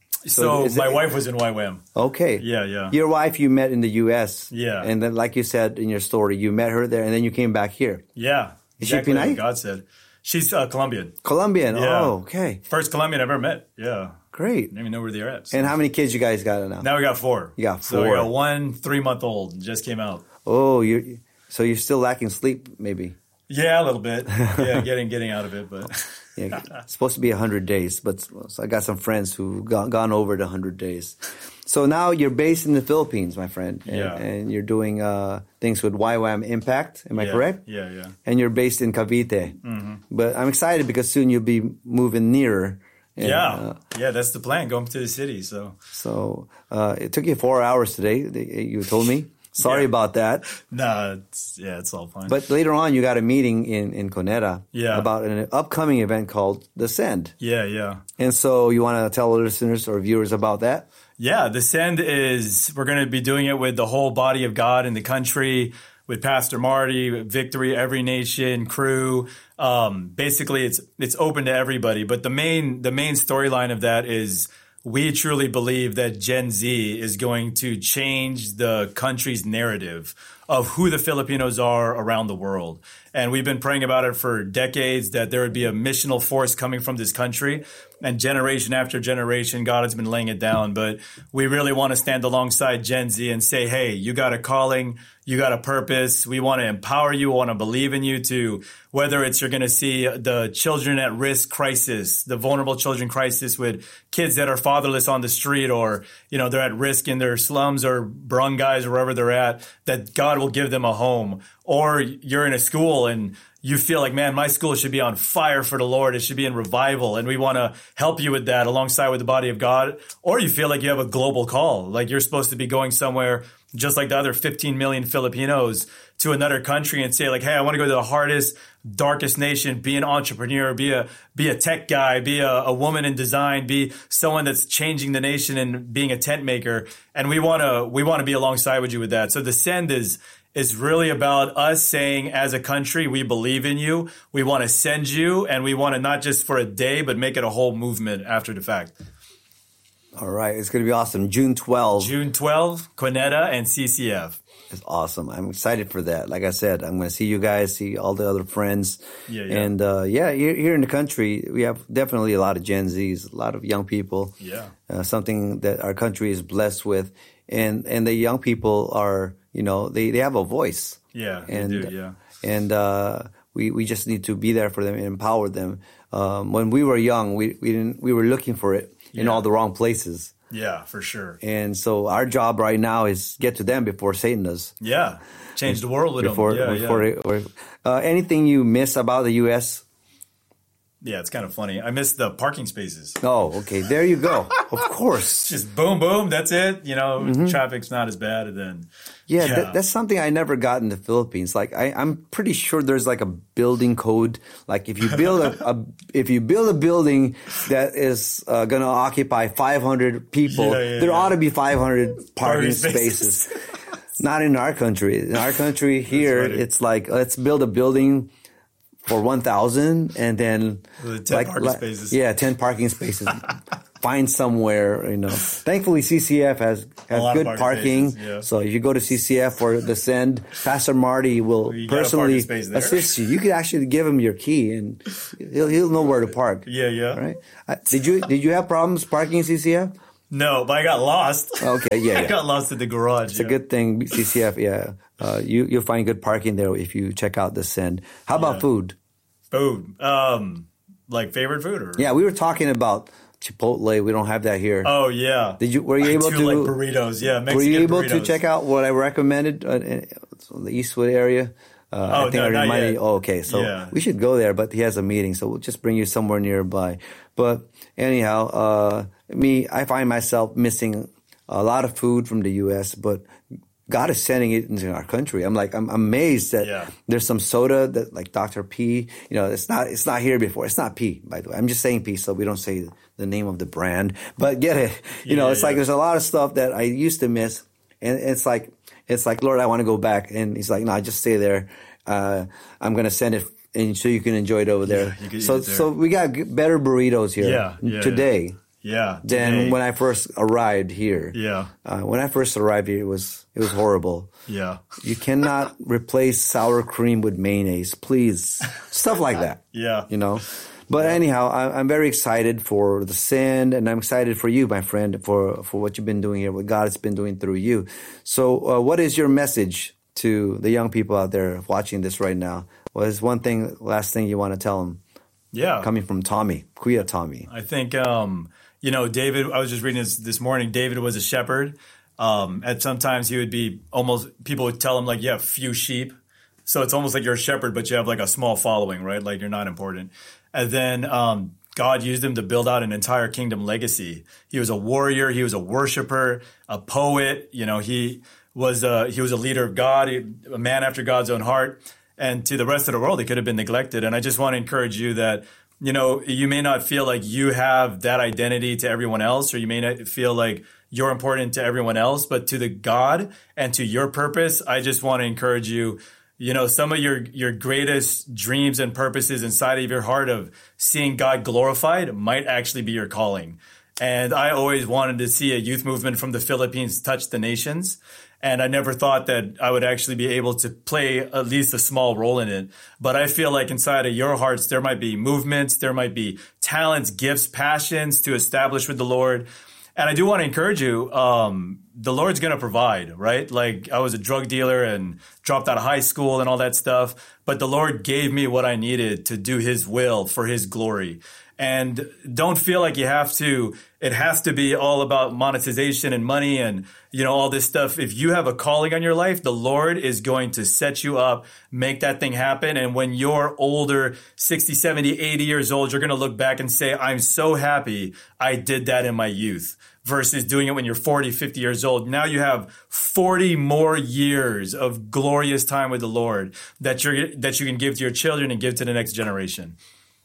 Speaker 6: So, so my
Speaker 7: it,
Speaker 6: wife was in Y WAM.
Speaker 7: Okay.
Speaker 6: Yeah, yeah.
Speaker 7: Your wife you met in the U S.
Speaker 6: Yeah.
Speaker 7: And then like you said in your story, you met her there and then you came back here.
Speaker 6: Yeah.
Speaker 7: Is
Speaker 6: exactly
Speaker 7: she Pinay?
Speaker 6: what God said. She's uh, Colombian.
Speaker 7: Colombian.
Speaker 6: Yeah.
Speaker 7: Oh, okay.
Speaker 6: First Colombian I've ever met. Yeah.
Speaker 7: Great.
Speaker 6: I don't even know where they're at. So.
Speaker 7: And how many kids you guys got now?
Speaker 6: Now we got four.
Speaker 7: You got four.
Speaker 6: So we got one three-month-old. Just came out.
Speaker 7: Oh, you so you're still lacking sleep, maybe?
Speaker 6: Yeah, a little bit. Yeah, getting getting out of it, but
Speaker 7: yeah, it's supposed to be a hundred days, but so I got some friends who've gone, gone over the hundred days. So now you're based in the Philippines, my friend, and,
Speaker 6: yeah.
Speaker 7: and you're doing uh, things with Y WAM Impact. Am I
Speaker 6: yeah.
Speaker 7: correct?
Speaker 6: Yeah, yeah.
Speaker 7: And you're based in Cavite,
Speaker 6: mm-hmm.
Speaker 7: but I'm excited because soon you'll be moving nearer. And,
Speaker 6: yeah,
Speaker 7: uh,
Speaker 6: yeah, that's the plan. Going to the city. So,
Speaker 7: so uh, it took you four hours today. You told me. Sorry yeah. about that.
Speaker 6: Nah, it's, yeah, it's all fine.
Speaker 7: But later on, you got a meeting in, in Coneta
Speaker 6: yeah.
Speaker 7: about an upcoming event called The Send.
Speaker 6: Yeah, yeah.
Speaker 7: And so you want to tell listeners or viewers about that?
Speaker 6: Yeah, The Send is, we're going to be doing it with the whole body of God in the country, with Pastor Marty, Victory, Every Nation, crew. Um, basically, it's it's open to everybody. But the main the main storyline of that is, we truly believe that Gen Z is going to change the country's narrative of who the Filipinos are around the world. And we've been praying about it for decades, that there would be a missional force coming from this country. And generation after generation, God has been laying it down. But we really want to stand alongside Gen Z and say, hey, you got a calling, you got a purpose. We want to empower you. We want to believe in you to, whether it's you're going to see the children at risk crisis, the vulnerable children crisis with kids that are fatherless on the street, or, you know, they're at risk in their slums or barangays or wherever they're at, that God will give them a home. Or you're in a school and you feel like, man, my school should be on fire for the Lord. It should be in revival. And we want to help you with that alongside with the body of God. Or you feel like you have a global call, like you're supposed to be going somewhere just like the other fifteen million Filipinos to another country and say like, hey, I want to go to the hardest, darkest nation, be an entrepreneur, be a, be a tech guy, be a, a woman in design, be someone that's changing the nation and being a tent maker. And we want to, we want to be alongside with you with that. So The Send is, is really about us saying, as a country, we believe in you. We want to send you, and we want to not just for a day, but make it a whole movement after the fact.
Speaker 7: All right. It's going to be awesome. June twelfth.
Speaker 6: June twelfth, Coneta and C C F.
Speaker 7: It's awesome. I'm excited for that. Like I said, I'm going to see you guys, see all the other friends.
Speaker 6: Yeah, yeah.
Speaker 7: And, uh, yeah, here, here in the country, we have definitely a lot of Gen Zs, a lot of young people.
Speaker 6: Yeah.
Speaker 7: Uh, something that our country is blessed with. And, and the young people are, you know, they, they have a voice.
Speaker 6: Yeah,
Speaker 7: and,
Speaker 6: they do, yeah.
Speaker 7: And, uh, we, we just need to be there for them and empower them. Um, when we were young, we, we didn't, we were looking for it in
Speaker 6: yeah.
Speaker 7: all the wrong places.
Speaker 6: Yeah, for sure.
Speaker 7: And so our job right now is get to them before Satan does.
Speaker 6: Yeah, change the world with
Speaker 7: before,
Speaker 6: them. Yeah,
Speaker 7: before
Speaker 6: yeah.
Speaker 7: It, or, uh, anything you miss about the U S?
Speaker 6: Yeah, it's kind of funny. I miss the parking spaces.
Speaker 7: Oh, okay. There you go. Of course.
Speaker 6: Just boom, boom. That's it. You know,
Speaker 7: Mm-hmm.
Speaker 6: traffic's not as bad. And then,
Speaker 7: Yeah,
Speaker 6: yeah.
Speaker 7: That, that's something I never got in the Philippines. Like I, I'm pretty sure there's like a building code. Like if you build a, a if you build a building that is uh, going to occupy five hundred people,
Speaker 6: Yeah, yeah,
Speaker 7: there
Speaker 6: yeah.
Speaker 7: ought to be five hundred parking
Speaker 6: Parking spaces.
Speaker 7: spaces. Not in our country. In our country here,
Speaker 6: funny.
Speaker 7: it's like let's build a building for one thousand and then
Speaker 6: With ten
Speaker 7: like,
Speaker 6: parking
Speaker 7: like-
Speaker 6: spaces.
Speaker 7: Yeah, ten parking spaces. Find somewhere, you know. Thankfully, C C F has, has
Speaker 6: lot of
Speaker 7: good
Speaker 6: parking
Speaker 7: parking.
Speaker 6: spaces, yeah.
Speaker 7: So if you go to C C F for the send, Pastor Marty will
Speaker 6: You got a
Speaker 7: personally
Speaker 6: parking space there.
Speaker 7: assist you. You could actually give him your key, and he'll, he'll know where to park.
Speaker 6: Yeah, yeah.
Speaker 7: Right? Uh, did you did you have problems parking C C F?
Speaker 6: No, but I got lost.
Speaker 7: Okay, yeah,
Speaker 6: I
Speaker 7: yeah.
Speaker 6: got lost at the garage.
Speaker 7: It's a good thing, C C F. Yeah, uh, you you'll find good parking there if you check out the send. How about
Speaker 6: Yeah.
Speaker 7: food?
Speaker 6: Food. Um, like favorite food? Or?
Speaker 7: Yeah, we were talking about Chipotle. We don't have that here.
Speaker 6: Oh, yeah.
Speaker 7: Did you? Were you
Speaker 6: I
Speaker 7: able
Speaker 6: do
Speaker 7: to?
Speaker 6: like burritos. Yeah, Mexican
Speaker 7: were you able to
Speaker 6: burritos.
Speaker 7: check out what I recommended uh, in the Eastwood area? Uh,
Speaker 6: Oh,
Speaker 7: I think
Speaker 6: no,
Speaker 7: I
Speaker 6: not
Speaker 7: reminded
Speaker 6: yet.
Speaker 7: you. Oh, okay. So
Speaker 6: Yeah.
Speaker 7: we should go there, but he has a meeting, so we'll just bring you somewhere nearby. But anyhow, uh, me, I find myself missing a lot of food from the U S, but God is sending it into our country. I'm like, I'm amazed that
Speaker 6: Yeah.
Speaker 7: there's some soda that like Doctor P, you know, it's not, it's not here before. It's not P, by the way. I'm just saying P so we don't say the name of the brand, but get it. You know,
Speaker 6: Yeah,
Speaker 7: it's like
Speaker 6: yeah.
Speaker 7: there's a lot of stuff that I used to miss, and it's like, it's like, Lord, I want to go back. And he's like, no, just stay there. Uh, I'm going to send it and so you can enjoy it over there.
Speaker 6: Yeah, you can eat
Speaker 7: so,
Speaker 6: it there.
Speaker 7: so we got g- better burritos here
Speaker 6: Yeah, yeah,
Speaker 7: today.
Speaker 6: Yeah.
Speaker 7: Than
Speaker 6: today.
Speaker 7: when I first arrived here.
Speaker 6: Yeah.
Speaker 7: Uh, when I first arrived here, it was it was horrible.
Speaker 6: Yeah.
Speaker 7: You cannot replace sour cream with mayonnaise, please. Stuff like that.
Speaker 6: Yeah.
Speaker 7: You know. But anyhow, I, I'm very excited for the send, and I'm excited for you, my friend, for for what you've been doing here, what God has been doing through you. So, uh, what is your message to the young people out there watching this right now? What is one thing, last thing you want to tell them?
Speaker 6: Yeah.
Speaker 7: Coming from Tommy, Kuya Tommy.
Speaker 6: I think, um, you know, David, I was just reading this this morning. David was a shepherd. Um, and sometimes he would be almost, people would tell him like, you have few sheep. So it's almost like you're a shepherd, but you have like a small following, right? Like you're not important. And then, um, God used him to build out an entire kingdom legacy. He was a warrior. He was a worshiper, a poet. You know, he was a, he was a leader of God, a man after God's own heart. And to the rest of the world, he could have been neglected. And I just want to encourage you that, you know, you may not feel like you have that identity to everyone else, or you may not feel like you're important to everyone else, but to the God and to your purpose, I just want to encourage you. You know, some of your, your greatest dreams and purposes inside of your heart of seeing God glorified might actually be your calling. And I always wanted to see a youth movement from the Philippines touch the nations. And I never thought that I would actually be able to play at least a small role in it. But I feel like inside of your hearts, there might be movements, there might be talents, gifts, passions to establish with the Lord. And I do want to encourage you, um, the Lord's going to provide, right? Like I was a drug dealer and dropped out of high school and all that stuff. But the Lord gave me what I needed to do his will for his glory. And don't feel like you have to, it has to be all about monetization and money and, you know, all this stuff. If you have a calling on your life, the Lord is going to set you up, make that thing happen. And when you're older, sixty, seventy, eighty years old, you're going to look back and say, I'm so happy I did that in my youth versus doing it when you're forty, fifty years old. Now you have forty more years of glorious time with the Lord that you're, that you can give to your children and give to the next generation.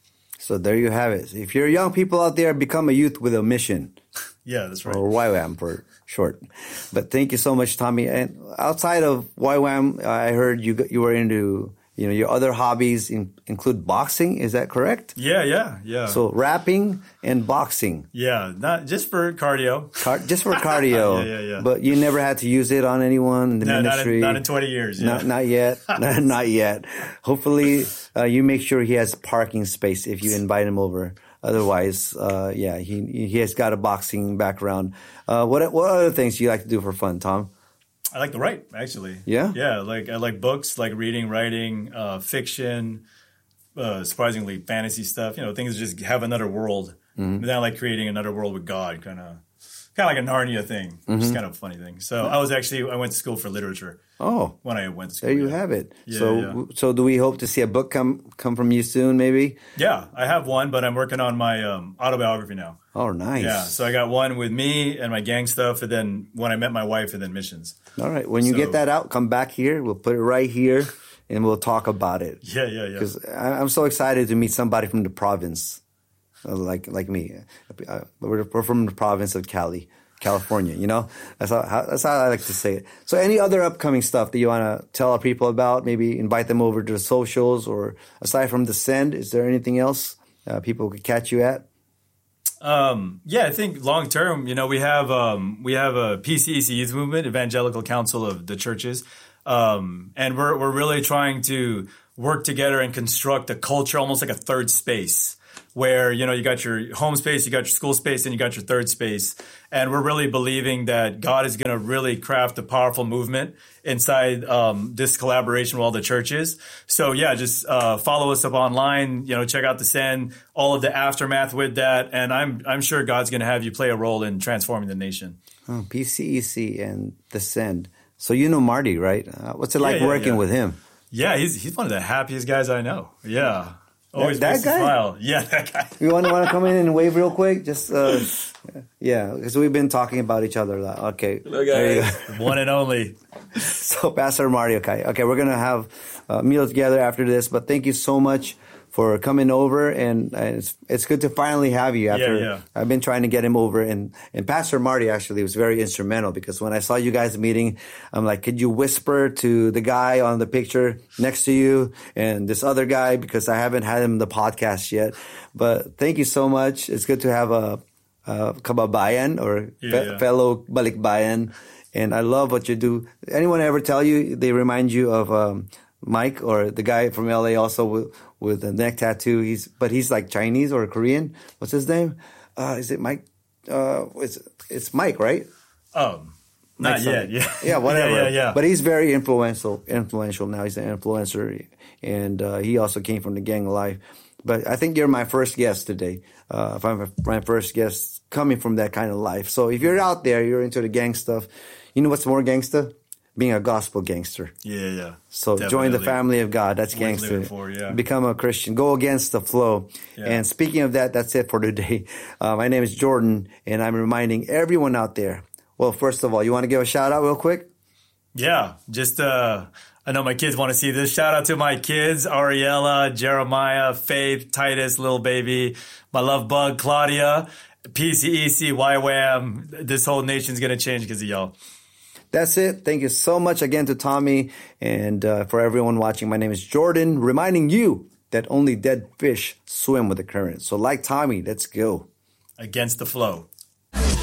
Speaker 7: So there you have it. If you're young people out there, become a youth with a mission.
Speaker 6: Yeah, that's right.
Speaker 7: Or Y WAM for short. But thank you so much, Tommy. And outside of Y WAM, I heard you you were into, you know, your other hobbies in, include boxing. Is that correct?
Speaker 6: Yeah, yeah, yeah.
Speaker 7: So rapping and boxing.
Speaker 6: Yeah, not just for cardio.
Speaker 7: Car- just for cardio.
Speaker 6: Yeah, yeah, yeah.
Speaker 7: But you never had to use it on anyone in the
Speaker 6: No, not
Speaker 7: ministry.
Speaker 6: in, not in twenty years. Yeah.
Speaker 7: Not, not yet. not, not yet. Hopefully, uh, you make sure he has parking space if you invite him over. Otherwise, uh, yeah, he he has got a boxing background. Uh, what what other things do you like to do for fun, Tom?
Speaker 6: I like to write, actually.
Speaker 7: Yeah?
Speaker 6: Yeah, like I like books, like reading, writing, uh, fiction, uh, surprisingly fantasy stuff. You know, things that just have another world.
Speaker 7: Mm-hmm.
Speaker 6: And then I like creating another world with God, kind of. Kind kind of like a Narnia thing, which mm-hmm. is kind of a funny thing. So I was actually, I went to school for literature.
Speaker 7: Oh.
Speaker 6: When I went to school.
Speaker 7: There you
Speaker 6: yeah.
Speaker 7: have it.
Speaker 6: Yeah,
Speaker 7: so
Speaker 6: yeah.
Speaker 7: so do we hope to see a book come come from you soon, maybe?
Speaker 6: Yeah, I have one, but I'm working on my um, autobiography now.
Speaker 7: Oh, nice.
Speaker 6: Yeah, so I got one with me and my gang stuff, and then when I met my wife, and then missions.
Speaker 7: All right. When you
Speaker 6: so,
Speaker 7: get that out, come back here. We'll put it right here, and we'll talk about it.
Speaker 6: Yeah, yeah, yeah.
Speaker 7: Because I'm so excited to meet somebody from the province, uh, like like me. Uh, we're, we're from the province of Cali, California. You know, that's how, how that's how I like to say it. So, any other upcoming stuff that you want to tell our people about? Maybe invite them over to the socials, or aside from Descend, is there anything else uh, people could catch you at?
Speaker 6: Um, yeah, I think long term, you know, we have um, we have a P C E C Youth Movement, Evangelical Council of the Churches, um, and we're we're really trying to work together and construct a culture, almost like a third space, where, you know, you got your home space, you got your school space, and you got your third space. And we're really believing that God is going to really craft a powerful movement inside um, this collaboration with all the churches. So, yeah, just uh, follow us up online, you know, check out Descend, all of the aftermath with that. And I'm I'm sure God's going to have you play a role in transforming the nation.
Speaker 7: Oh, P C E C and Descend. So you know Marty, right? Uh, what's it like
Speaker 6: yeah, yeah,
Speaker 7: working
Speaker 6: yeah.
Speaker 7: with him?
Speaker 6: Yeah, he's he's one of the happiest guys I know. Yeah. Always
Speaker 7: that,
Speaker 6: makes
Speaker 7: that
Speaker 6: me
Speaker 7: guy?
Speaker 6: smile. Yeah, that guy.
Speaker 7: You want to want to come in and wave real quick? Just uh, yeah, because we've been talking about each other a lot. Okay,
Speaker 6: Hello, guys. One and only.
Speaker 7: So Pastor Mario, okay, okay, we're gonna have a meal together after this. But thank you so much for coming over, and, and it's it's good to finally have you. After
Speaker 6: yeah, yeah.
Speaker 7: I've been trying to get him over, and and Pastor Marty actually was very instrumental, because when I saw you guys meeting, I'm like, could you whisper to the guy on the picture next to you and this other guy, because I haven't had him in the podcast yet. But thank you so much. It's good to have a, a kababayan or
Speaker 6: yeah,
Speaker 7: fe-
Speaker 6: yeah.
Speaker 7: fellow balikbayan, and I love what you do. Anyone ever tell you they remind you of um, Mike, or the guy from L A also with, with a neck tattoo? He's but he's like Chinese or Korean. What's his name? Uh, is it Mike? Uh, it's it's Mike, right?
Speaker 6: Oh, not yet. Yeah,
Speaker 7: yeah, whatever.
Speaker 6: yeah, yeah, yeah.
Speaker 7: But he's very influential. Influential now. He's an influencer, and uh, he also came from the gang life. But I think you're my first guest today. Uh, if I'm my first guest coming from that kind of life. So if you're out there, you're into the gang stuff. You know what's more gangster? Being a gospel gangster.
Speaker 6: Yeah, yeah.
Speaker 7: So
Speaker 6: Definitely.
Speaker 7: Join the family of God. That's
Speaker 6: Worth
Speaker 7: gangster.
Speaker 6: living for, yeah.
Speaker 7: Become a Christian. Go against the flow.
Speaker 6: Yeah.
Speaker 7: And speaking of that, that's it for today. Uh, my name is Jordan, and I'm reminding everyone out there. Well, first of all, you want to give a shout out real quick?
Speaker 6: Yeah, just uh, I know my kids want to see this. Shout out to my kids, Ariella, Jeremiah, Faith, Titus, little baby, my love bug, Claudia, P C E C, Y WAM. This whole nation's going to change because of y'all.
Speaker 7: That's it. Thank you so much again to Tommy, and uh, for everyone watching. My name is Jordan, reminding you that only dead fish swim with the current. So like Tommy, let's go.
Speaker 6: Against the flow.